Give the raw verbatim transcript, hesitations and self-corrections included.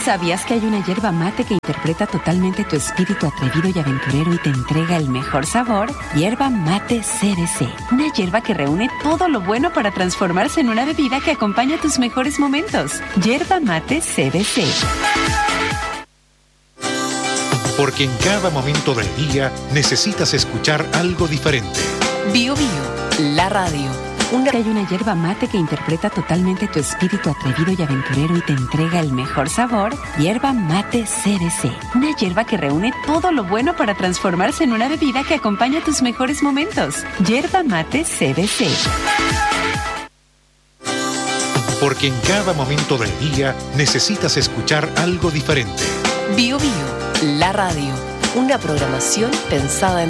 ¿Sabías que hay una yerba mate que interpreta totalmente tu espíritu atrevido y aventurero y te entrega el mejor sabor? Yerba Mate C B C. Una yerba que reúne todo lo bueno para transformarse en una bebida que acompaña tus mejores momentos. Yerba Mate C B C. Porque en cada momento del día necesitas escuchar algo diferente. Bio Bio, la radio. Una... Hay una yerba mate que interpreta totalmente tu espíritu atrevido y aventurero y te entrega el mejor sabor. Yerba Mate C B C. Una yerba que reúne todo lo bueno para transformarse en una bebida que acompaña tus mejores momentos. Yerba Mate C B C. Porque en cada momento del día necesitas escuchar algo diferente. Bio Bio, la radio. Una programación pensada en